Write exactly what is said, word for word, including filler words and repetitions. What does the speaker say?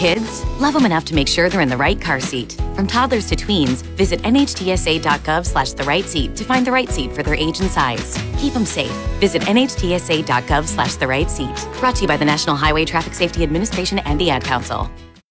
kids? Love them enough to make sure they're in the right car seat. From toddlers to tweens, visit N H T S A dot gov slash the right seat to find the right seat for their age and size. Keep them safe. Visit N H T S A dot gov slash the right seat. Brought to you by the National Highway Traffic Safety Administration and the Ad Council.